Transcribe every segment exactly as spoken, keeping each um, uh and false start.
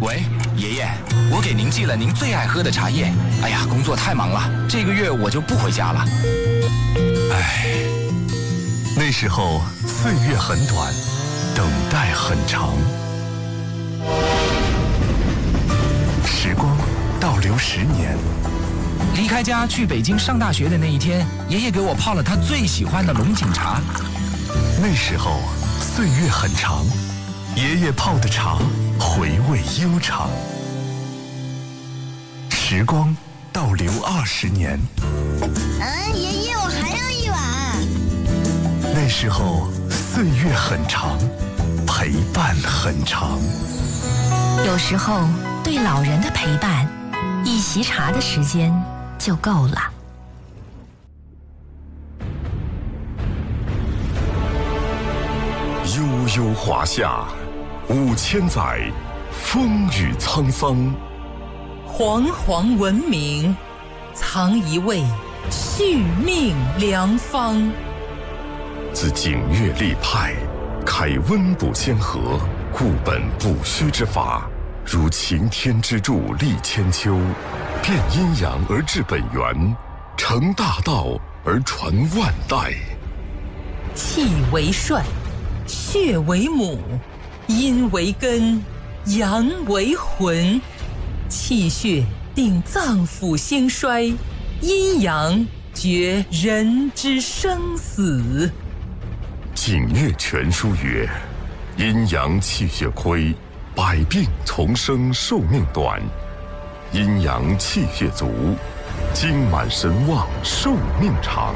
喂，爷爷，我给您寄了您最爱喝的茶叶。哎呀，工作太忙了，这个月我就不回家了。 唉，那时候岁月很短，等待很长。时光倒流十年， 离开家去北京上大学的那一天，爷爷给我泡了他最喜欢的龙井茶。 那时候岁月很长，爷爷泡的茶回味悠长。时光倒流二十年， 嗯，爷爷，我还要一碗。 那时候岁月很长，陪伴很长。 有时候对老人的陪伴，一席茶的时间就够了。 悠悠华夏，五千载，风雨沧桑。 煌煌文明，藏一位续命良方。 自景岳立派，开温补先河，固本补虚之法，如擎天之柱立千秋，变阴阳而治本源，成大道而传万代。 气为帅，血为母，阴为根，阳为魂。气血定脏腑兴衰，阴阳决人之生死。 景岳全书曰：阴阳气血亏，百病丛生，寿命短；阴阳气血足，精满神旺，寿命长。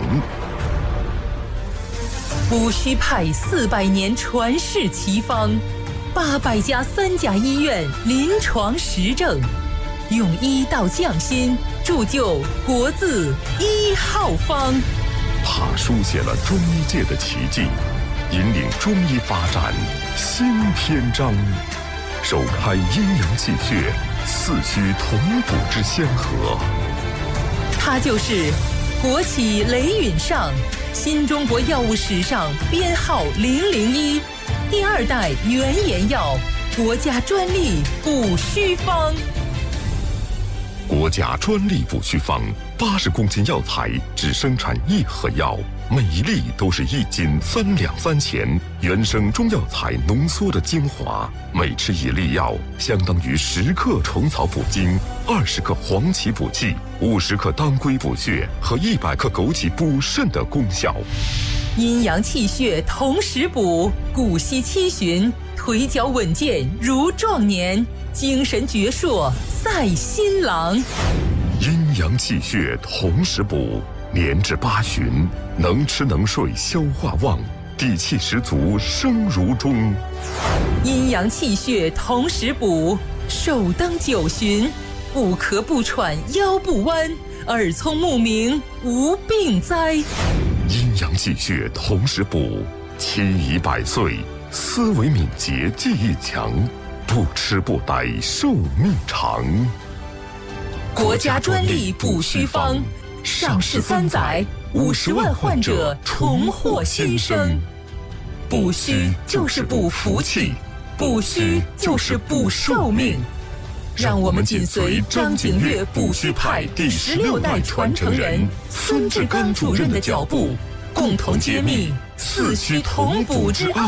补虚派四百年传世奇方，八百家三甲医院临床实证，用医道匠心，铸就国字一号方。 他书写了中医界的奇迹，引领中医发展新篇章，首开阴阳气血四虚同补之先河。 他就是国企雷允上，新中国药物史上编号零零一，第二代原研药，国家专利补虚方。 国家专利补虚方，八十公斤药材只生产一盒药，每一粒都是一斤三两三钱，原生中药材浓缩的精华，每吃一粒药，相当于十克虫草补精，二十克黄芪补气，五十克当归补血和一百克枸杞补肾的功效。 阴阳气血同时补，骨息七旬，腿脚稳健如壮年，精神矍铄赛新郎。 阴阳气血同时补，年至八旬，能吃能睡，消化旺，底气十足，生如钟。 阴阳气血同时补，寿登九旬，不咳不喘，腰不弯，耳聪目明，无病灾。 阴阳气血同时补，妻已百岁，思维敏捷，记忆强，不吃不呆，寿命长。 国家专利补虚方，上市三载，五十万患者重获新生。补虚就是补福气，补虚就是补寿命。让我们紧随张景岳补虚派第十六代传承人孙志刚主任的脚步，共同揭秘四虚同补之奥